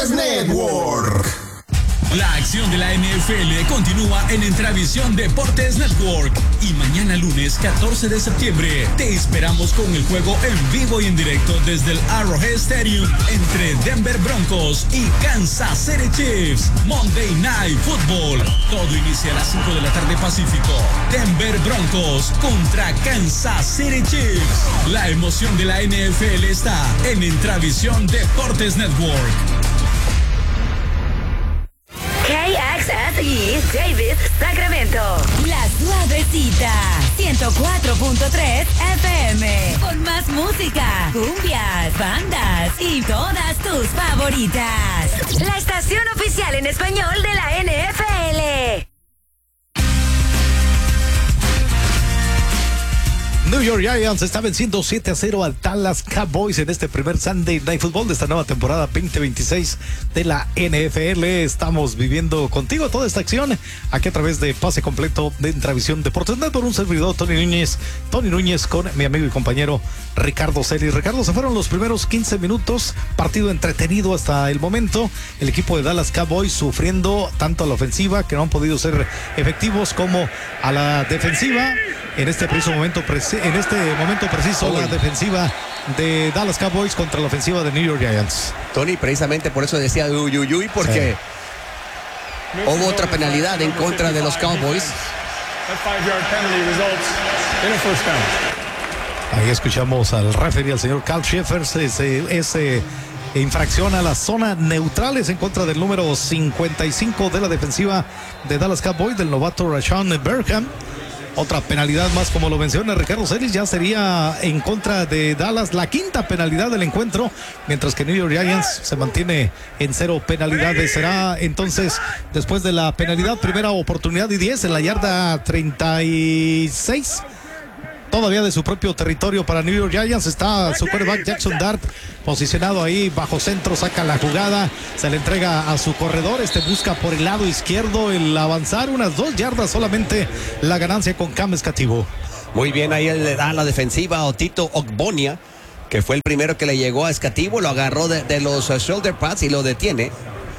Deportes Network. La acción de la NFL continúa en Entravisión Deportes Network y mañana lunes 14 de septiembre te esperamos con el juego en vivo y en directo desde el Arrowhead Stadium entre Denver Broncos y Kansas City Chiefs. Monday Night Football. Todo inicia a las 5 de la tarde Pacífico. Denver Broncos contra Kansas City Chiefs. La emoción de la NFL está en Entravisión Deportes Network. KXSE Davis, Sacramento. La Suavecita, 104.3 FM. Con más música, cumbias, bandas y todas tus favoritas. La estación oficial en español de la NFL. New York Giants está venciendo 7-0 al Dallas Cowboys en este primer Sunday Night Football de esta nueva temporada 2026 de la NFL. Estamos viviendo contigo toda esta acción aquí a través de Pase Completo de Entravisión Deportes Network. Un servidor, Tony Núñez con mi amigo y compañero Ricardo Celis. Ricardo, se fueron los primeros 15 minutos, partido entretenido hasta el momento. El equipo de Dallas Cowboys sufriendo tanto a la ofensiva, que no han podido ser efectivos, como a la defensiva. En este preciso momento preciso, la defensiva de Dallas Cowboys contra la ofensiva de New York Giants. Tony, precisamente por eso decía uy, porque hubo otra penalidad en contra de los Cowboys. Ahí escuchamos al referee, al señor Carl Schaefer. Ese infracción a la zona neutrales en contra del número 55 de la defensiva de Dallas Cowboys, del novato Rashawn Berkham. Otra penalidad más, como lo menciona Ricardo Celis, ya sería en contra de Dallas la quinta penalidad del encuentro, mientras que New York Giants se mantiene en 0 penalidades. Será entonces, después de la penalidad, primera oportunidad y 10 en la yarda 36. Todavía de su propio territorio para New York Giants. Está su quarterback Jackson Dart posicionado ahí bajo centro, saca la jugada, se le entrega a su corredor, busca por el lado izquierdo el avanzar unas 2 yardas solamente, la ganancia con Cam Escativo. Muy bien, ahí le da la defensiva a Otito Ogbonia, que fue el primero que le llegó a Escativo, lo agarró de los shoulder pads y lo detiene.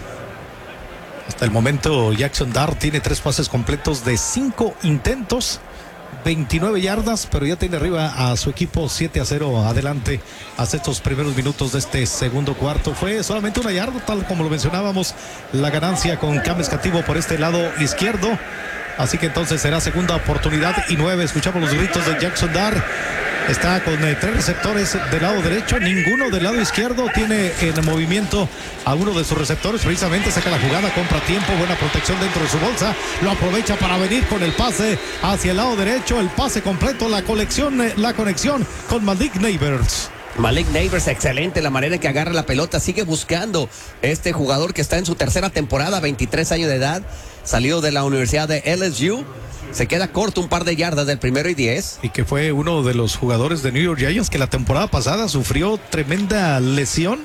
Hasta el momento Jackson Dart tiene 3 pases completos de 5 intentos, 29 yardas, pero ya tiene arriba a su equipo 7-0 adelante hasta estos primeros minutos de este segundo cuarto. Fue solamente 1 yarda, tal como lo mencionábamos, la ganancia con Cam Escativo por este lado izquierdo. Así que entonces será segunda oportunidad y 9. Escuchamos los gritos de Jackson Dart. Está con 3 receptores del lado derecho, ninguno del lado izquierdo. Tiene en movimiento a uno de sus receptores, precisamente saca la jugada, compra tiempo, buena protección dentro de su bolsa, lo aprovecha para venir con el pase hacia el lado derecho, el pase completo, la conexión con Malik Neighbors. Malik Neighbors, excelente la manera en que agarra la pelota, sigue buscando este jugador que está en su tercera temporada, 23 años de edad, salió de la Universidad de LSU. Se queda corto un par de yardas del 1º y 10. Y que fue uno de los jugadores de New York Giants que la temporada pasada sufrió tremenda lesión.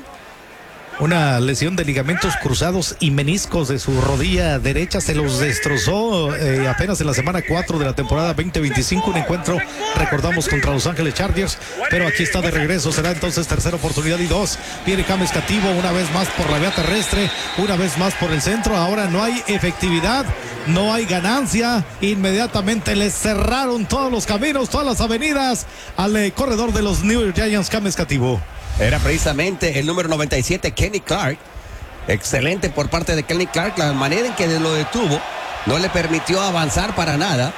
Una lesión de ligamentos cruzados y meniscos de su rodilla derecha. Se los destrozó apenas en la semana 4 de la temporada 2025. Un encuentro, recordamos, contra Los Ángeles Chargers. Pero aquí está de regreso. Será entonces tercera oportunidad y 2. Viene Cam Escativo una vez más por la vía terrestre. Una vez más por el centro. Ahora no hay efectividad. No hay ganancia. Inmediatamente le cerraron todos los caminos, todas las avenidas al corredor de los New York Giants, Cam Escativo. Era precisamente el número 97, Kenny Clark. Excelente por parte de Kenny Clark. La manera en que lo detuvo no le permitió avanzar para nada.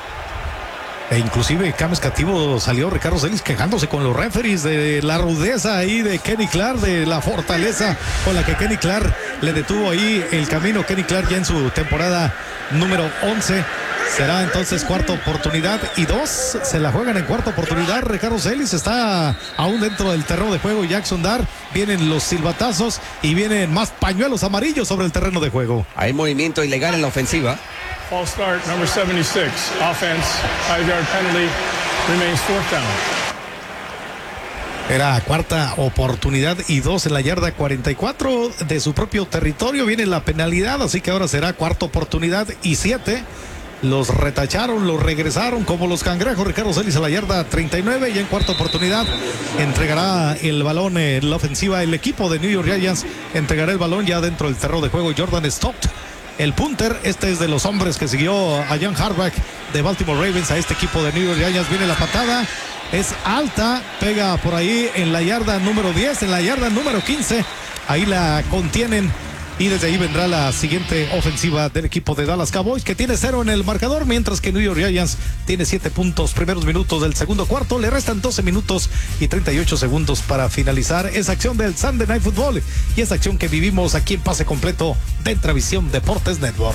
E inclusive Cam Escativo salió, Ricardo Celis, quejándose con los referees de la rudeza ahí de Kenny Clark, de la fortaleza con la que Kenny Clark le detuvo ahí el camino. Kenny Clark ya en su temporada número 11. Será entonces cuarta oportunidad y 2. Se la juegan en cuarta oportunidad. Ricardo Celis está aún dentro del terreno de juego. Jackson Dart, vienen los silbatazos y vienen más pañuelos amarillos sobre el terreno de juego. Hay movimiento ilegal en la ofensiva. False start, number 76. Offense, 5-yard penalty, remains 4th down. Era cuarta oportunidad y 2 en la yarda 44 de su propio territorio. Viene la penalidad, así que ahora será cuarta oportunidad y 7. los retacharon, los regresaron como los cangrejos. Ricardo Celis a la yarda 39 y en cuarta oportunidad entregará el balón en la ofensiva. El equipo de New York Giants entregará el balón ya dentro del terreno de juego. Jordan Stott, el punter, este es de los hombres que siguió a Jan Harbaugh de Baltimore Ravens a este equipo de New York Giants. Viene la patada, es alta, pega por ahí en la yarda número 10, en la yarda número 15, ahí la contienen. Y desde ahí vendrá la siguiente ofensiva del equipo de Dallas Cowboys, que tiene 0 en el marcador, mientras que New York Giants tiene 7 puntos, primeros minutos del segundo cuarto. Le restan 12 minutos y 38 segundos para finalizar esa acción del Sunday Night Football y esa acción que vivimos aquí en Pase Completo de Entravisión Deportes Network.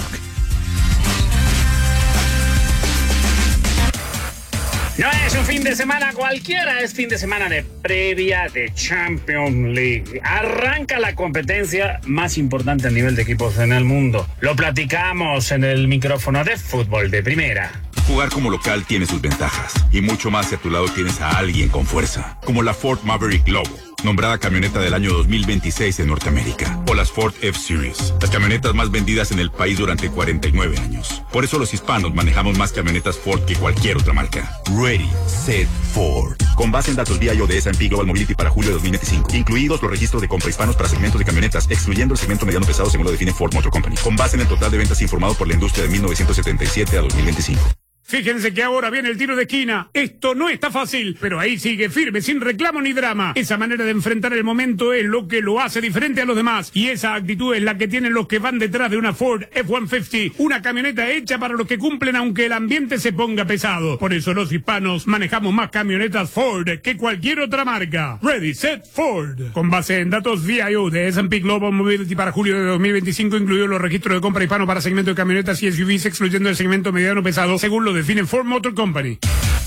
No es un fin de semana cualquiera, es fin de semana de previa de Champions League. Arranca la competencia más importante a nivel de equipos en el mundo. Lo platicamos en el micrófono de Fútbol de Primera. Jugar como local tiene sus ventajas y mucho más si a tu lado tienes a alguien con fuerza, como la Ford Maverick Lobo, nombrada camioneta del año 2026 en Norteamérica, o las Ford F-Series, las camionetas más vendidas en el país durante 49 años. Por eso los hispanos manejamos más camionetas Ford que cualquier otra marca. Ready, Set, Ford. Con base en datos BIO de S&P Global Mobility para julio de 2025, incluidos los registros de compra hispanos para segmentos de camionetas, excluyendo el segmento mediano pesado según lo define Ford Motor Company, con base en el total de ventas informado por la industria de 1977 a 2025. Fíjense que ahora viene el tiro de esquina. Esto no está fácil, pero ahí sigue firme, sin reclamo ni drama. Esa manera de enfrentar el momento es lo que lo hace diferente a los demás. Y esa actitud es la que tienen los que van detrás de una Ford F-150. Una camioneta hecha para los que cumplen aunque el ambiente se ponga pesado. Por eso los hispanos manejamos más camionetas Ford que cualquier otra marca. Ready, Set, Ford. Con base en datos VIO de S&P Global Mobility para julio de 2025, incluidos los registros de compra hispano para segmento de camionetas y SUVs, excluyendo el segmento mediano pesado, según lo define Ford Motor Company.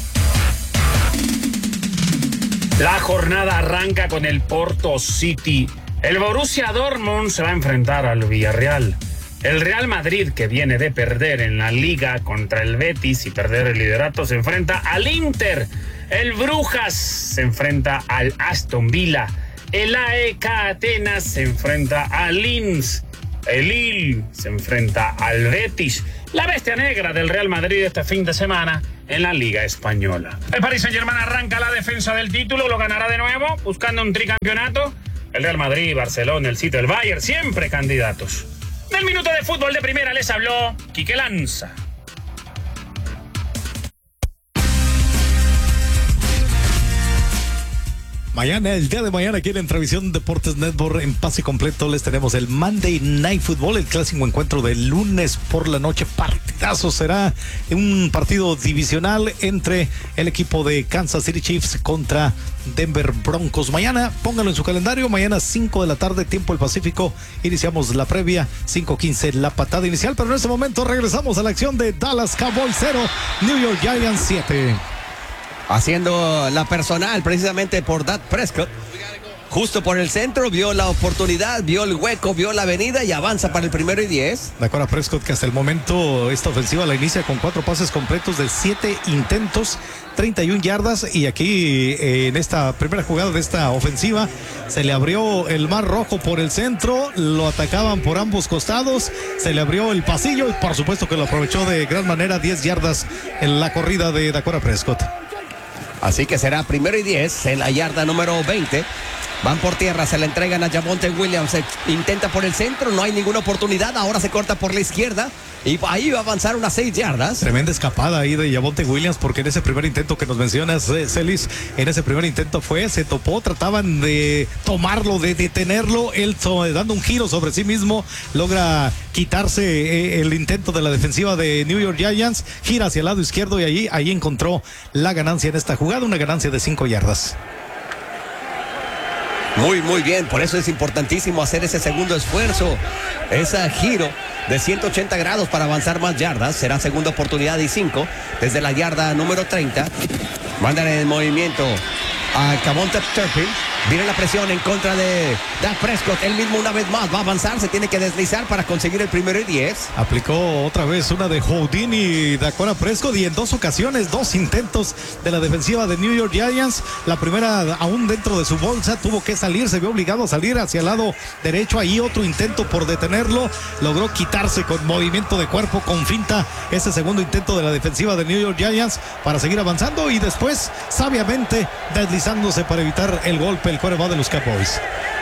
La jornada arranca con el Porto City. El Borussia Dortmund se va a enfrentar al Villarreal. El Real Madrid, que viene de perder en la Liga contra el Betis y perder el liderato, se enfrenta al Inter. El Brujas se enfrenta al Aston Villa. El AEK Atenas se enfrenta al Linz. El Lille se enfrenta al Betis. La bestia negra del Real Madrid este fin de semana en la Liga Española. El Paris Saint-Germain arranca la defensa del título, lo ganará de nuevo, buscando un tricampeonato. El Real Madrid, Barcelona, el City, el Bayern, siempre candidatos. Del minuto de Fútbol de Primera les habló Quique Lanza. Mañana, el día de mañana, aquí en Entravisión Deportes Network, en Pase Completo, les tenemos el Monday Night Football, el clásico encuentro del lunes por la noche. Partidazo, será un partido divisional entre el equipo de Kansas City Chiefs contra Denver Broncos. Mañana, pónganlo en su calendario, mañana 5 de la tarde, tiempo del Pacífico, iniciamos la previa, 5:15 la patada inicial, pero en este momento regresamos a la acción de Dallas Cowboys 0, New York Giants 7. Haciendo la personal precisamente por Dak Prescott. Justo por el centro, vio la oportunidad, vio el hueco, vio la avenida y avanza para el 1º y 10. Dakota Prescott, que hasta el momento esta ofensiva la inicia con 4 pases completos de 7 intentos, 31 yardas. Y aquí en esta primera jugada de esta ofensiva se le abrió el mar rojo por el centro, lo atacaban por ambos costados, se le abrió el pasillo y por supuesto que lo aprovechó de gran manera, 10 yardas en la corrida de Dakota Prescott. Así que será 1º y 10 en la yarda número 20. Van por tierra, se la entregan a Javonte Williams. Se intenta por el centro, no hay ninguna oportunidad. Ahora se corta por la izquierda y ahí va a avanzar unas 6 yardas. Tremenda escapada ahí de Javonte Williams, porque en ese primer intento que nos mencionas, Celis, en ese primer intento se topó, trataban de tomarlo, de detenerlo. Él dando un giro sobre sí mismo, logra quitarse el intento de la defensiva de New York Giants, gira hacia el lado izquierdo y ahí encontró la ganancia en esta jugada, una ganancia de 5 yardas. Muy bien, por eso es importantísimo hacer ese segundo esfuerzo, ese giro de 180 grados para avanzar más yardas. Será segunda oportunidad y 5 desde la yarda número 30. Mandan en movimiento a Cavonte Turpin. Viene la presión en contra de Dak Prescott. Él mismo una vez más va a avanzar. Se tiene que deslizar para conseguir el 1-10. Aplicó otra vez una de Houdini y Dakota Prescott, y en 2 ocasiones, 2 intentos de la defensiva de New York Giants. La primera, aún dentro de su bolsa, tuvo que salir, se vio obligado a salir hacia el lado derecho. Ahí otro intento por detenerlo. Logró quitarse con movimiento de cuerpo, con finta, ese segundo intento de la defensiva de New York Giants para seguir avanzando, y después sabiamente deslizándose para evitar el golpe, el quarterback de los Cowboys.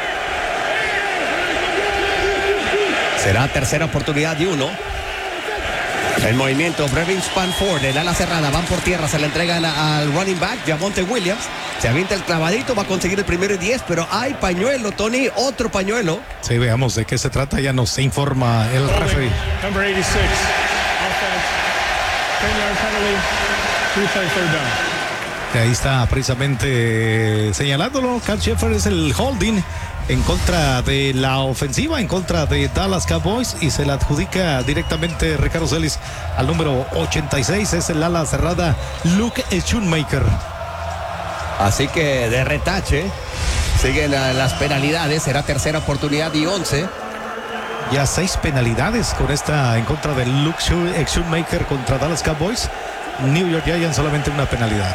Será tercera oportunidad y 1. El movimiento, Brevin Spanford, el ala cerrada, van por tierra, se le entregan al running back, Javonte Williams. Se avienta el clavadito, va a conseguir el 1-10, pero hay pañuelo, Tony, otro pañuelo. Sí, veamos de qué se trata, ya nos informa el referee. Number 86, offense, 10-yard penalty, 3-play third down. Ahí está precisamente señalándolo. Carl Sheffer, es el holding en contra de la ofensiva, en contra de Dallas Cowboys, y se la adjudica directamente Ricardo Celis al número 86, es el ala cerrada Luke Schoonmaker. Así que de retache siguen las penalidades. Será tercera oportunidad y 11. Ya 6 penalidades con esta en contra de Luke Schoonmaker contra Dallas Cowboys. New York Giants solamente una penalidad.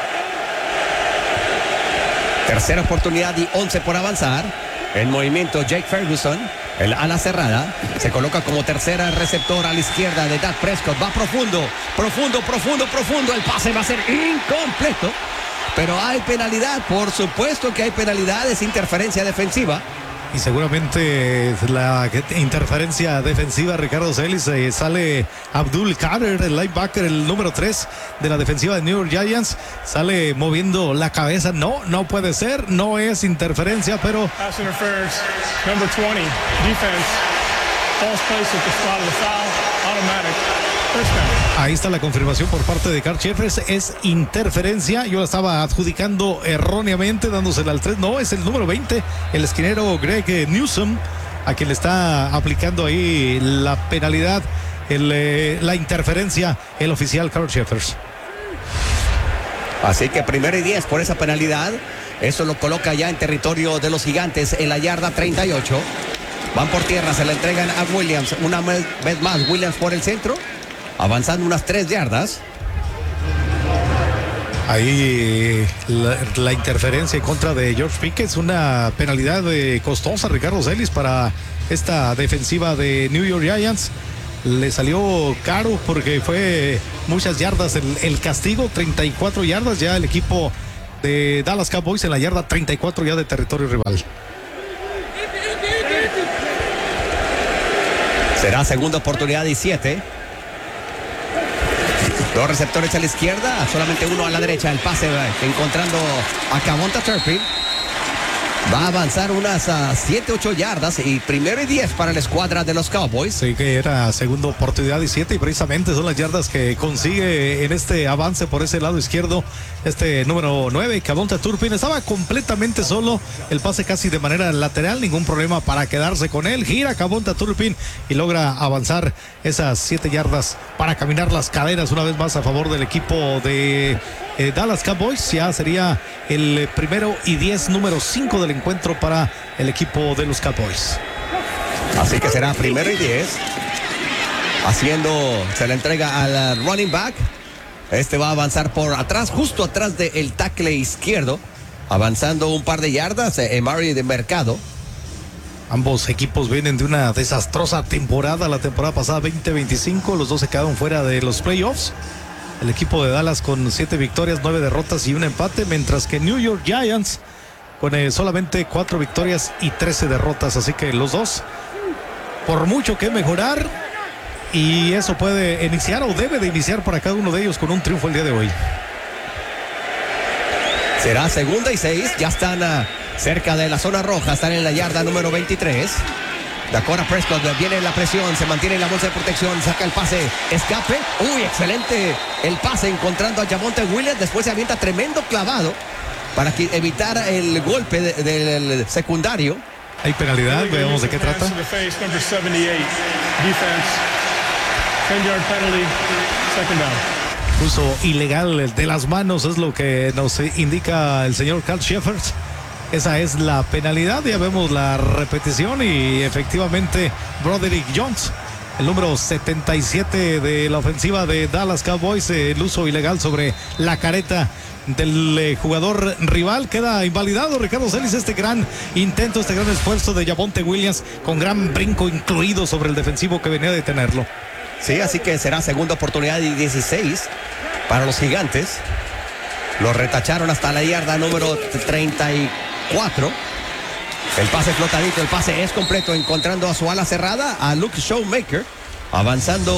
Tercera oportunidad y 11 por avanzar. En movimiento, Jake Ferguson, el ala cerrada, se coloca como tercera receptor a la izquierda de Dak Prescott. Va profundo. El pase va a ser incompleto. Pero hay penalidad, por supuesto que hay penalidad, es interferencia defensiva. Y seguramente la interferencia defensiva, Ricardo Celis, sale Abdul Kader, el linebacker, el número 3 de la defensiva de New York Giants, sale moviendo la cabeza. No puede ser, no es interferencia, pero... Pass interference, number 20, defense, false place at the spot of the foul, automatic. Ahí está la confirmación por parte de Carl Jeffers, es interferencia. Yo la estaba adjudicando erróneamente, dándosela al 3. No, es el número 20, el esquinero Greg Newsom, a quien le está aplicando ahí la penalidad, la interferencia, el oficial Carl Jeffers. Así que 1-10 por esa penalidad. Eso lo coloca ya en territorio de los Gigantes en la yarda 38. Van por tierra, se la entregan a Williams. Una vez más, Williams por el centro, avanzando unas 3 yardas. Ahí la interferencia en contra de George Pickens, es una penalidad costosa, Ricardo Celis, para esta defensiva de New York Giants. Le salió caro porque fue muchas yardas el castigo, 34 yardas ya el equipo de Dallas Cowboys en la yarda 34 ya de territorio rival. Será segunda oportunidad y 7. 2 receptores a la izquierda, solamente uno a la derecha. El pase encontrando a Kavonta Turpin. Va a avanzar unas 7-8 yardas y 1-10 para la escuadra de los Cowboys. Sí, que era segunda oportunidad y 7, y precisamente son las yardas que consigue en este avance por ese lado izquierdo este número 9, Kavonta Turpin. Estaba completamente solo, el pase casi de manera lateral, ningún problema para quedarse con él. Gira Kavonta Turpin y logra avanzar esas 7 yardas para caminar las cadenas una vez más a favor del equipo de Dallas Cowboys. Ya sería el 1-10, número 5 del encuentro para el equipo de los Cowboys. Así que será 1-10. Se le entrega al running back. Este va a avanzar por atrás, justo atrás del tackle izquierdo, avanzando un par de yardas. Emari de Mercado. Ambos equipos vienen de una desastrosa temporada, la temporada pasada 20-25, los dos se quedaron fuera de los playoffs. El equipo de Dallas con 7 victorias, 9 derrotas y un empate, mientras que New York Giants con solamente 4 victorias y 13 derrotas. Así que los dos, por mucho que mejorar, y eso puede iniciar o debe de iniciar para cada uno de ellos con un triunfo el día de hoy. Será segunda y 6, ya están cerca de la zona roja, están en la yarda número 23. Dakota Prescott viene en la presión, se mantiene en la bolsa de protección, saca el pase, escape. Uy, excelente el pase encontrando a Javonte Williams. Después se avienta tremendo clavado para evitar el golpe del secundario. Hay penalidad, veamos de qué trata. Uso ilegal de las manos es lo que nos indica el señor Carl Sheffers. Esa es la penalidad. Ya vemos la repetición y efectivamente Broderick Jones, el número 77 de la ofensiva de Dallas Cowboys, el uso ilegal sobre la careta del jugador rival, queda invalidado, Ricardo Celis, este gran intento, este gran esfuerzo de Javonte Williams, con gran brinco incluido sobre el defensivo que venía a detenerlo. Sí, así que será segunda oportunidad y 16 para los Gigantes. Lo retacharon hasta la yarda número 34. El pase flotadito, el pase es completo, encontrando a su ala cerrada, a Luke Schoonmaker, avanzando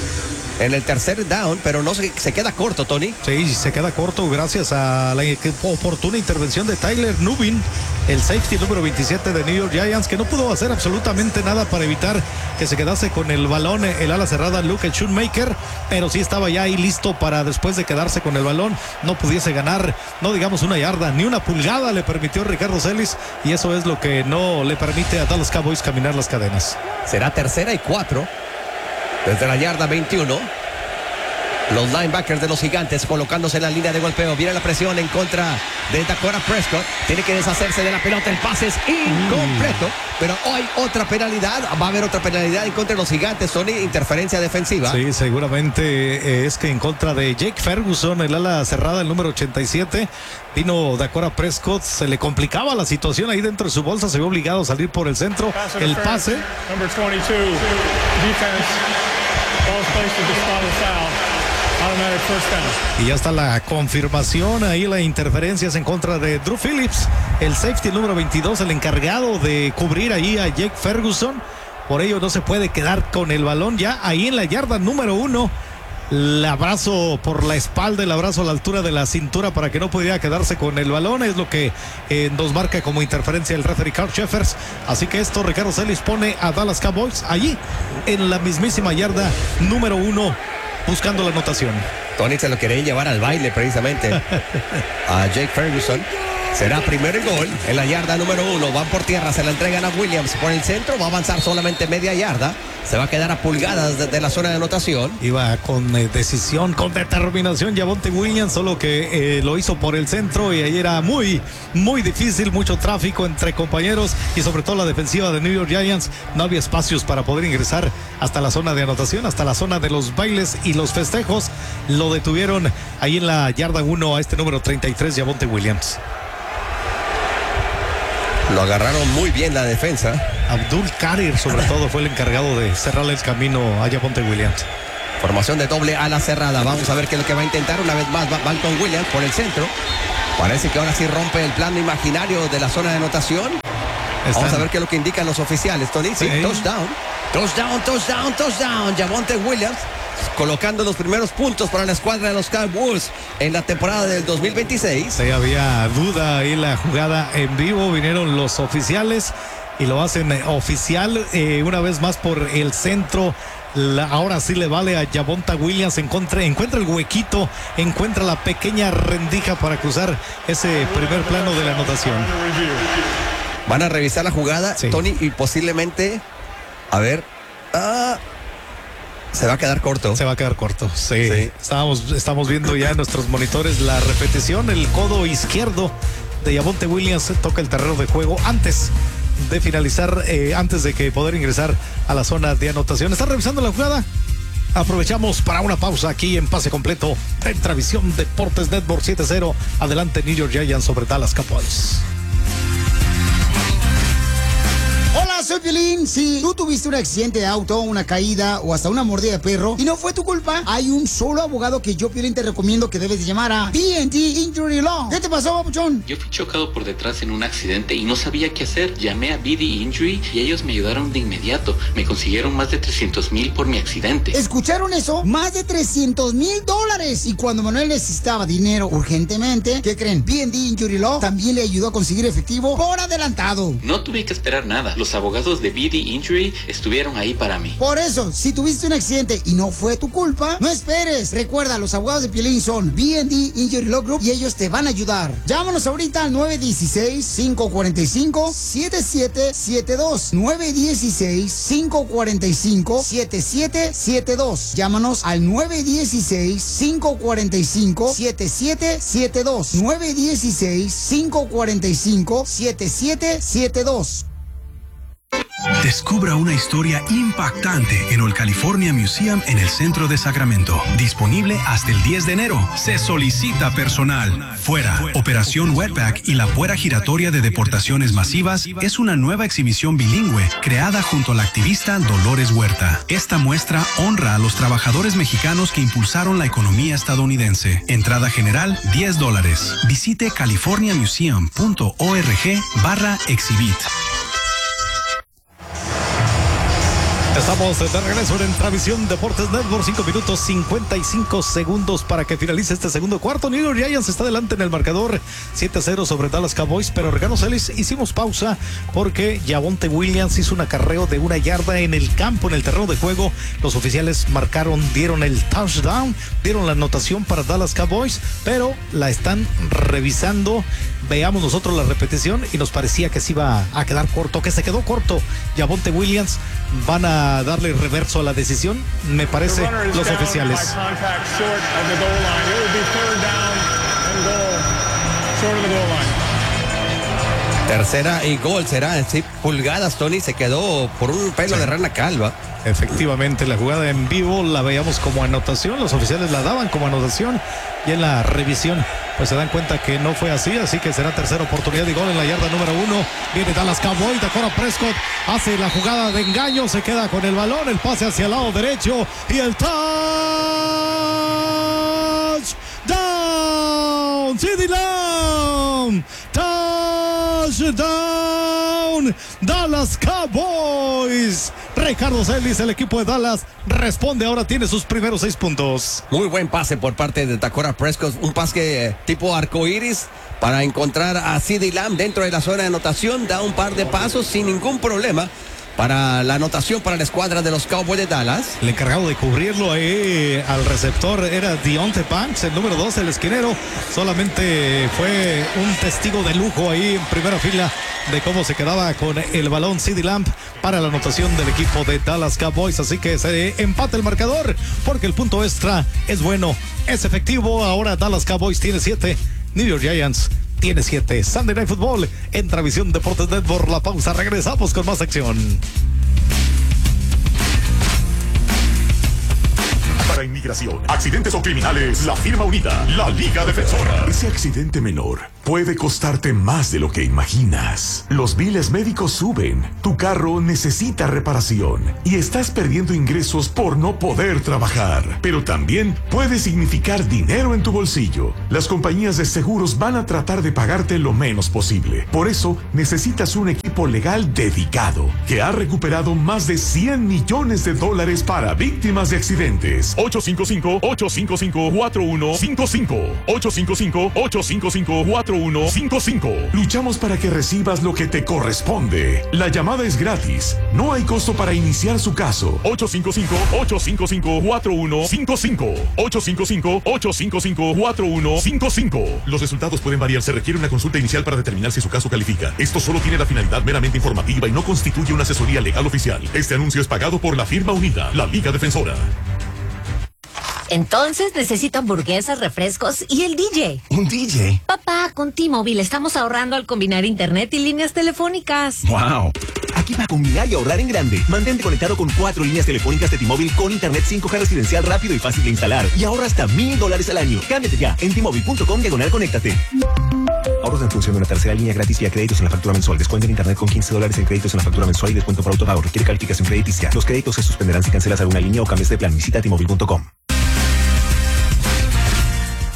en el tercer down, pero no se queda corto, Tony. Sí, se queda corto gracias a la oportuna intervención de Tyler Nubin, el safety número 27 de New York Giants, que no pudo hacer absolutamente nada para evitar que se quedase con el balón el ala cerrada Luke Schoonmaker, pero sí estaba ya ahí listo para, después de quedarse con el balón, no pudiese ganar, no digamos una yarda, ni una pulgada le permitió Ricardo Celis, y eso es lo que no le permite a Dallas Cowboys caminar las cadenas. Será 3rd y 4 desde la yarda 21. Los linebackers de los Gigantes colocándose en la línea de golpeo. Viene la presión en contra de Dakota Prescott. Tiene que deshacerse de la pelota. El pase es incompleto. Pero hay otra penalidad. Va a haber otra penalidad en contra de los Gigantes. Sony, interferencia defensiva. Sí, seguramente es que en contra de Jake Ferguson, el ala cerrada, el número 87. Vino Dakota Prescott. Se le complicaba la situación ahí dentro de su bolsa. Se vio obligado a salir por el centro. El pase. Number 22, defense. Ball's placed at the spot of the foul. Automatic first down. Y ya está la confirmación, ahí la interferencia es en contra de Drew Phillips, el safety número 22, el encargado de cubrir ahí a Jake Ferguson. Por ello no se puede quedar con el balón ya ahí en la yarda número 1. El abrazo por la espalda, el abrazo a la altura de la cintura para que no pudiera quedarse con el balón, es lo que nos marca como interferencia el referee Carl Cheffers. Así que esto, Ricardo Celis pone a Dallas Cowboys allí en la mismísima yarda número 1, buscando la anotación. Tony se lo quería llevar al baile precisamente a Jake Ferguson. Será primer y gol en la yarda número 1. Van por tierra, se la entregan a Williams por el centro. Va a avanzar solamente media yarda. Se va a quedar a pulgadas de la zona de anotación. Iba con decisión, con determinación Javonte Williams, solo que lo hizo por el centro y ahí era muy difícil, mucho tráfico entre compañeros y sobre todo la defensiva de New York Giants. No había espacios para poder ingresar hasta la zona de anotación, hasta la zona de los bailes y los festejos. Lo detuvieron ahí en la yarda 1 a este número 33, Javonte Williams. Lo agarraron muy bien la defensa. Abdul Kadir sobre todo fue el encargado de cerrarle el camino a Javonte Williams. Formación de doble ala cerrada. Vamos a ver qué es lo que va a intentar. Una vez más van con Williams por el centro. Parece que ahora sí rompe el plano imaginario de la zona de anotación. Vamos a ver qué es lo que indican los oficiales, Tony. Sí, touchdown. Javonte Williams colocando los primeros puntos para la escuadra de los Cowboys en la temporada del 2026. Sí, había duda ahí la jugada en vivo. Vinieron los oficiales y lo hacen oficial una vez más por el centro. Ahora sí le vale a Javonte Williams. Encuentra el huequito, encuentra la pequeña rendija para cruzar ese primer plano de la anotación. Van a revisar la jugada, sí, Tony, y posiblemente, a ver, se va a quedar corto. Se va a quedar corto, sí. Estamos viendo ya en nuestros monitores la repetición. El codo izquierdo de Javonte Williams toca el terreno de juego antes de finalizar, antes de que poder ingresar a la zona de anotación. ¿Está revisando la jugada? Aprovechamos para una pausa aquí en Pase Completo en Travisión Deportes Network 7-0. Adelante New York Giants sobre Dallas Cowboys. Hola, soy Piolín. Si tú tuviste un accidente de auto, una caída o hasta una mordida de perro y no fue tu culpa, hay un solo abogado que yo, Piolín, te recomiendo que debes de llamar a BND Injury Law. ¿Qué te pasó, papuchón? Yo fui chocado por detrás en un accidente y no sabía qué hacer. Llamé a BND Injury y ellos me ayudaron de inmediato. Me consiguieron más de $300,000 por mi accidente. ¿Escucharon eso? Más de $300,000. Y cuando Manuel necesitaba dinero urgentemente, ¿qué creen? BND Injury Law también le ayudó a conseguir efectivo por adelantado. No tuve que esperar nada. Los abogados abogados de BD Injury estuvieron ahí para mí. Por eso, si tuviste un accidente y no fue tu culpa, no esperes. Recuerda, los abogados de Piolín son B&D Injury Law Group y ellos te van a ayudar. Llámanos ahorita al 916-545-7772. 916-545-7772. Llámanos al 916-545-7772. 916-545-7772. Descubra una historia impactante en el California Museum en el centro de Sacramento. Disponible hasta el 10 de enero. Se solicita personal. Fuera. Operación Wetback y la puerta giratoria de deportaciones masivas es una nueva exhibición bilingüe creada junto a la activista Dolores Huerta. Esta muestra honra a los trabajadores mexicanos que impulsaron la economía estadounidense. Entrada general $10. Visite californiamuseum.org/exhibit. Estamos de regreso en Transmisión Deportes Network. 5 minutos 55 segundos para que finalice este segundo cuarto. New York Giants está adelante en el marcador 7-0 sobre Dallas Cowboys, pero Regano Celis, hicimos pausa porque Javonte Williams hizo un acarreo de 1 yarda en el campo, en el terreno de juego. Los oficiales dieron el touchdown, dieron la anotación para Dallas Cowboys, pero la están revisando. Veamos nosotros la repetición y nos parecía que se iba a quedar corto, que se quedó corto. Javonte Williams, van a darle reverso a la decisión, me parece, los oficiales. Tercera y gol será, sí, pulgadas, Tony, se quedó por un pelo de rana calva. Efectivamente, la jugada en vivo la veíamos como anotación, los oficiales la daban como anotación y en la revisión pues se dan cuenta que no fue así que será tercera oportunidad y gol en la yarda número 1. Viene Dallas Cowboys, Dakota Prescott hace la jugada de engaño, se queda con el balón, el pase hacia el lado derecho y el touchdown, CeeDee Lamb, touchdown, Dallas Cowboys. Ricardo Celis, el equipo de Dallas, responde, ahora tiene sus primeros 6 puntos. Muy buen pase por parte de Dakota Prescott, un pase tipo arcoíris para encontrar a CeeDee Lamb dentro de la zona de anotación, da un par de pasos sin ningún problema para la anotación para la escuadra de los Cowboys de Dallas. El encargado de cubrirlo ahí al receptor era Deontay Banks, el número 2, el esquinero. Solamente fue un testigo de lujo ahí en primera fila de cómo se quedaba con el balón CeeDee Lamb para la anotación del equipo de Dallas Cowboys. Así que se empata el marcador porque el punto extra es bueno, es efectivo. Ahora Dallas Cowboys tiene 7, New York Giants tiene 7. Sunday Night Football en Transmisión Deportes Network. La pausa, regresamos con más acción. Para inmigración, accidentes o criminales, la firma unida, la Liga Defensora. Ese accidente menor puede costarte más de lo que imaginas. Los biles médicos suben, tu carro necesita reparación y estás perdiendo ingresos por no poder trabajar. Pero también puede significar dinero en tu bolsillo. Las compañías de seguros van a tratar de pagarte lo menos posible. Por eso necesitas un equipo legal dedicado que ha recuperado más de $100 millones para víctimas de accidentes. 855-855-4155. 855-855-4155. Luchamos para que recibas lo que te corresponde. La llamada es gratis. No hay costo para iniciar su caso. 855-855-4155. 855-855-4155. Los resultados pueden variar. Se requiere una consulta inicial para determinar si su caso califica. Esto solo tiene la finalidad meramente informativa y no constituye una asesoría legal oficial. Este anuncio es pagado por la firma unida, la Liga Defensora. Entonces necesito hamburguesas, refrescos y el DJ. ¿Un DJ? Papá, con T-Mobile estamos ahorrando al combinar internet y líneas telefónicas. ¡Wow! Aquí va a combinar y ahorrar en grande. Mantente conectado con 4 líneas telefónicas de T-Mobile con internet 5G residencial rápido y fácil de instalar. Y ahorra hasta $1,000 al año. Cámbiate ya en T-Mobile.com/conéctate. Ahorros en función de una tercera línea gratis vía créditos en la factura mensual. Descuento en internet con $15 en créditos en la factura mensual y descuento por autopago. Requiere calificación crediticia. Los créditos se suspenderán si cancelas alguna línea o cambias de plan. Visita T-Mobile.com.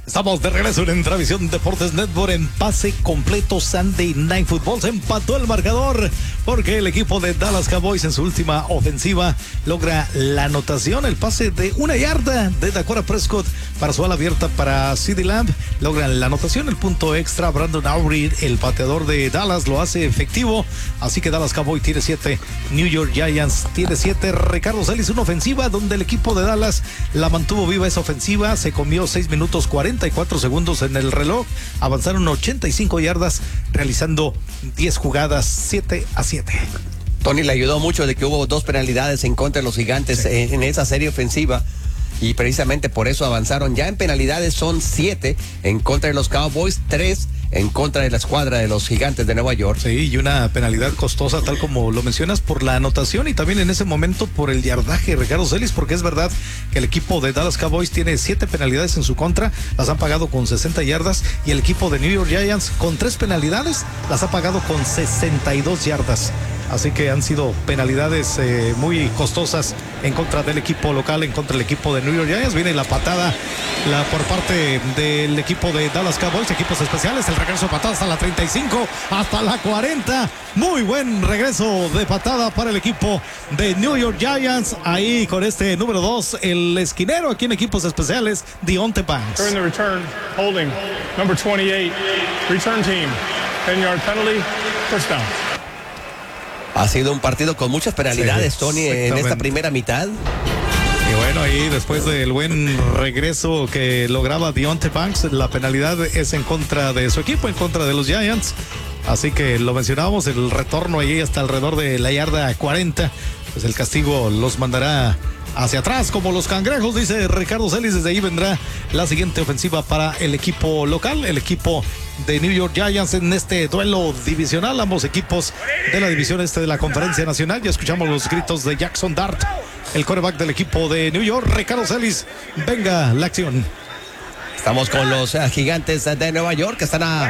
Estamos de regreso en Intravisión Deportes Network en pase completo Sunday Night Football. Se empató el marcador porque el equipo de Dallas Cowboys en su última ofensiva logra la anotación, el pase de 1 yarda de Dakota Prescott para su ala abierta para CeeDee Lamb. Logran la anotación, el punto extra. Brandon Aubrey, el pateador de Dallas, lo hace efectivo. Así que Dallas Cowboys tiene 7, New York Giants tiene 7. Ricardo Celis, una ofensiva donde el equipo de Dallas la mantuvo viva esa ofensiva. Se comió 6 minutos 44 segundos en el reloj. Avanzaron 85 yardas realizando 10 jugadas, 7-7. Tony le ayudó mucho de que hubo 2 penalidades en contra de los Gigantes en esa serie ofensiva. Y precisamente por eso avanzaron. Ya en penalidades son 7 en contra de los Cowboys, 3 en contra de la escuadra de los Gigantes de Nueva York. Sí, y una penalidad costosa, tal como lo mencionas, por la anotación y también en ese momento por el yardaje, Ricardo Celis, porque es verdad que el equipo de Dallas Cowboys tiene 7 penalidades en su contra, las han pagado con 60 yardas, y el equipo de New York Giants con 3 penalidades las ha pagado con 62 yardas. Así que han sido penalidades muy costosas en contra del equipo local, en contra del equipo de New York Giants. Viene la patada por parte del equipo de Dallas Cowboys, equipos especiales. El regreso de patada hasta la 35, hasta la 40. Muy buen regreso de patada para el equipo de New York Giants. Ahí con este número 2, el esquinero aquí en equipos especiales, Deontay Banks. During the return, holding, number 28, return team, 10-yard penalty, first down. Ha sido un partido con muchas penalidades, Tony, en esta primera mitad. Y bueno, ahí después del buen regreso que lograba Deontay Banks, la penalidad es en contra de su equipo, en contra de los Giants. Así que lo mencionábamos, el retorno ahí hasta alrededor de la yarda 40. Pues el castigo los mandará hacia atrás como los cangrejos, dice Ricardo Celis. Desde ahí vendrá la siguiente ofensiva para el equipo local, el equipo de New York Giants en este duelo divisional. Ambos equipos de la división este de la Conferencia Nacional. Ya escuchamos los gritos de Jackson Dart, el quarterback del equipo de New York. Ricardo Celis, venga la acción. Estamos con los Gigantes de Nueva York que están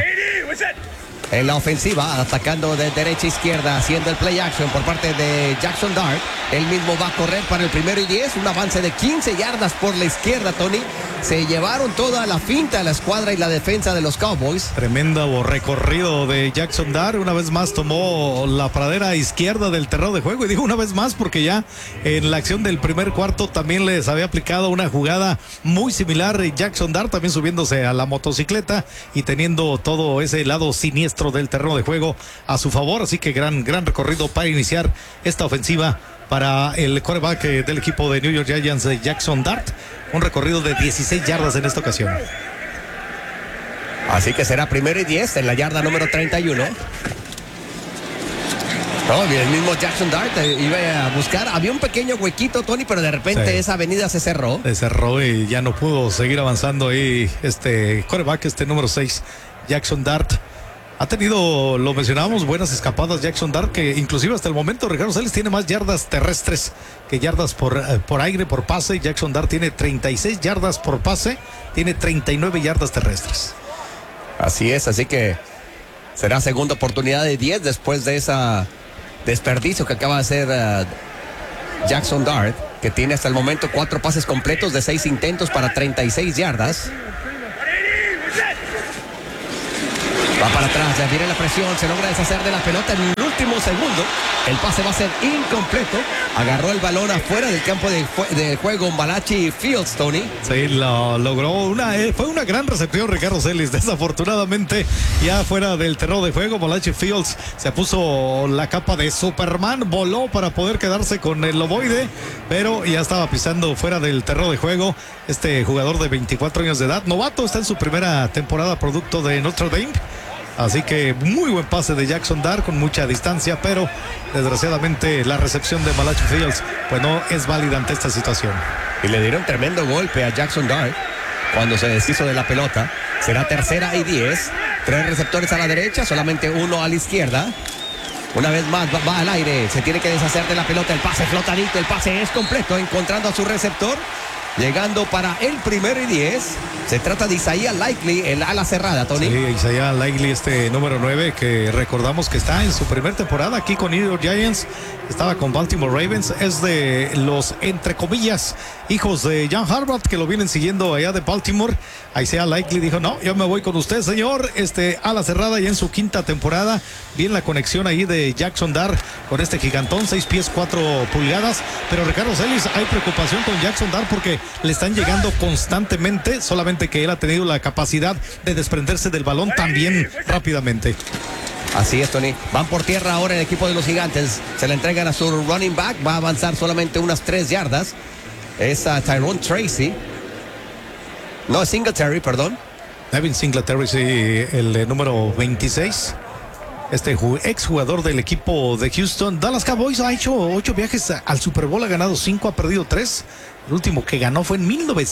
en la ofensiva, atacando de derecha a izquierda, haciendo el play action por parte de Jackson Dart. Él mismo va a correr para el 1º y 10, un avance de 15 yardas por la izquierda, Tony. Se llevaron toda la finta la escuadra y la defensa de los Cowboys. Tremendo recorrido de Jackson Dart. Una vez más tomó la pradera izquierda del terreno de juego. Y digo una vez más porque ya en la acción del primer cuarto también les había aplicado una jugada muy similar. Jackson Dart también subiéndose a la motocicleta y teniendo todo ese lado siniestro del terreno de juego a su favor. Así que gran recorrido para iniciar esta ofensiva para el quarterback del equipo de New York Giants, Jackson Dart. Un recorrido de 16 yardas en esta ocasión. Así que será 1º y 10 en la yarda número 31. El mismo Jackson Dart iba a buscar. Había un pequeño huequito, Tony, pero de repente esa avenida se cerró. Se cerró y ya no pudo seguir avanzando ahí este quarterback, número 6, Jackson Dart. Ha tenido, lo mencionábamos, buenas escapadas Jackson Dart, que inclusive hasta el momento Ricardo Celis tiene más yardas terrestres que yardas por aire, por pase. Jackson Dart tiene 36 yardas por pase, tiene 39 yardas terrestres. Así es, así que será segunda oportunidad de 10 después de esa desperdicio que acaba de hacer Jackson Dart, que tiene hasta el momento 4 pases completos de 6 intentos para 36 yardas. Va para atrás, ya viene la presión, se logra deshacer de la pelota en el último segundo. El pase va a ser incompleto. Agarró el balón afuera del campo de juego Malachi Fields, Tony. Sí, lo logró. Fue una gran recepción, Ricardo Celis. Desafortunadamente, ya fuera del terreno de juego, Malachi Fields se puso la capa de Superman, voló para poder quedarse con el ovoide, pero ya estaba pisando fuera del terreno de juego. Este jugador de 24 años de edad, novato, está en su primera temporada producto de Notre Dame. Así que muy buen pase de Jackson Dart con mucha distancia, pero desgraciadamente la recepción de Malachi Fields pues no es válida ante esta situación. Y le dieron tremendo golpe a Jackson Dart cuando se deshizo de la pelota. Será 3ª y 10, 3 receptores a la derecha, solamente 1 a la izquierda. Una vez más va al aire, se tiene que deshacer de la pelota, el pase flotadito, el pase es completo, encontrando a su receptor. llegando para el 1-10. Se trata de Isaiah Likely, el ala cerrada, Tony. Sí, Isaiah Likely, número 9, que recordamos que está en su primera temporada aquí con New York Giants. Estaba con Baltimore Ravens. Es de los, entre comillas, hijos de John Harbaugh, que lo vienen siguiendo allá de Baltimore. Isaiah Likely dijo, no, yo me voy con usted, señor. Ala cerrada ya en su quinta temporada. Bien la conexión ahí de Jackson Dart con este gigantón, 6 pies 4 pulgadas. Pero Ricardo Celis, hay preocupación con Jackson Dart porque le están llegando constantemente, solamente que él ha tenido la capacidad de desprenderse del balón también rápidamente. Así es, Tony. Van por tierra ahora el equipo de los Gigantes. Se le entregan a su running back. Va a avanzar solamente unas 3 yardas. Es a Tyrone Tracy. No, Singletary, perdón. Devin Singletary, sí, el número 26. Exjugador del equipo de Houston. Dallas Cowboys ha hecho 8 viajes al Super Bowl, ha ganado 5, ha perdido 3. El último que ganó fue en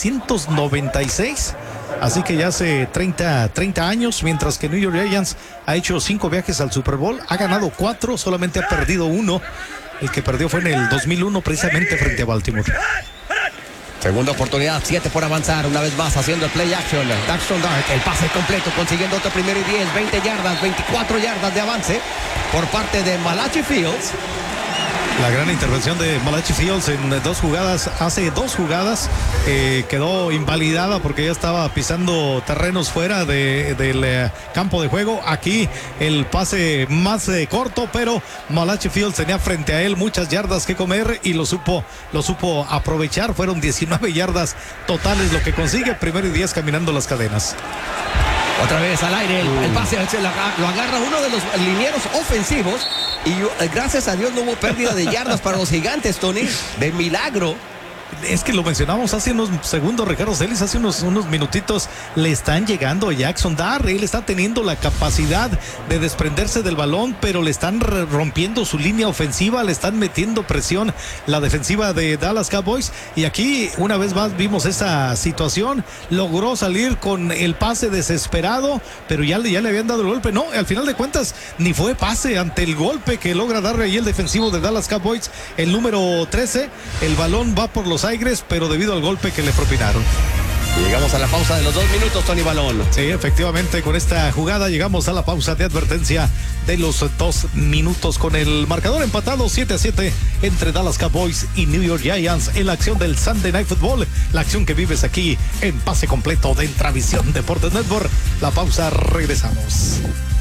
1996. Así que ya hace 30 años, mientras que New York Giants ha hecho 5 viajes al Super Bowl, ha ganado 4, solamente ha perdido 1. El que perdió fue en el 2001, precisamente frente a Baltimore. Segunda oportunidad, 7 por avanzar, una vez más haciendo el play action. Jackson Dart, el pase completo, consiguiendo otro 1-10, 20 yardas, 24 yardas de avance por parte de Malachi Fields. La gran intervención de Malachi Fields en 2 jugadas. Hace 2 jugadas quedó invalidada porque ya estaba pisando terrenos fuera del campo de juego. Aquí el pase más corto, pero Malachi Fields tenía frente a él muchas yardas que comer y lo supo aprovechar. Fueron 19 yardas totales lo que consigue. 1-10 caminando las cadenas. Otra vez al aire, el pase lo agarra uno de los linieros ofensivos y gracias a Dios no hubo pérdida de yardas para los Gigantes, Tony, de milagro. Es que lo mencionamos hace unos segundos, Ricardo Celis, hace unos minutitos. Le están llegando a Jackson Dart. Él está teniendo la capacidad de desprenderse del balón, pero le están rompiendo su línea ofensiva, le están metiendo presión la defensiva de Dallas Cowboys. Y aquí una vez más vimos esa situación. Logró salir con el pase desesperado, pero ya le habían dado el golpe. No, al final de cuentas ni fue pase ante el golpe que logra darle ahí el defensivo de Dallas Cowboys, el número 13. El balón va por los aires, pero debido al golpe que le propinaron. Llegamos a la pausa de los 2 minutos, Tony Balón. Sí, efectivamente, con esta jugada llegamos a la pausa de advertencia de los 2 minutos con el marcador empatado 7-7 entre Dallas Cowboys y New York Giants en la acción del Sunday Night Football, la acción que vives aquí en Pase Completo de Intravisión Deportes Network. La pausa, regresamos.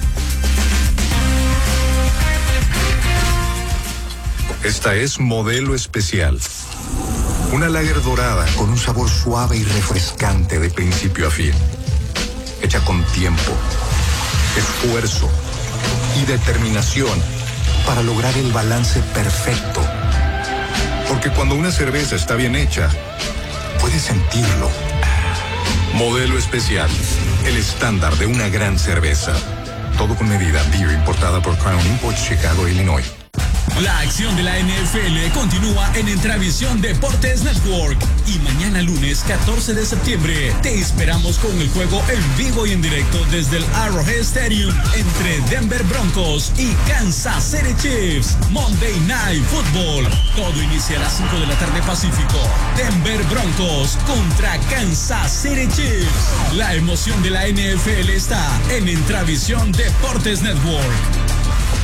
Esta es Modelo Especial. Una lager dorada con un sabor suave y refrescante de principio a fin. Hecha con tiempo, esfuerzo y determinación para lograr el balance perfecto. Porque cuando una cerveza está bien hecha, puedes sentirlo. Modelo Especial, el estándar de una gran cerveza. Todo con medida. Beer importada por Crown Imports, Chicago, Illinois. La acción de la NFL continúa en Intravisión Deportes Network y mañana lunes 14 de septiembre te esperamos con el juego en vivo y en directo desde el Arrowhead Stadium entre Denver Broncos y Kansas City Chiefs. Monday Night Football. Todo inicia a las 5 de la tarde Pacífico. Denver Broncos contra Kansas City Chiefs. La emoción de la NFL está en Intravisión Deportes Network.